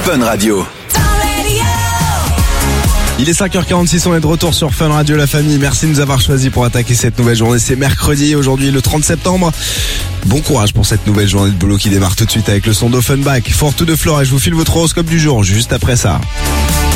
Fun Radio. Il est 5h46, on est de retour sur Fun Radio la famille. Merci de nous avoir choisis pour attaquer cette nouvelle journée. C'est mercredi, aujourd'hui le 30 septembre. Bon courage pour cette nouvelle journée de boulot qui démarre tout de suite avec le son d'Offenbach. Fort tout de Flore et je vous file votre horoscope du jour juste après ça.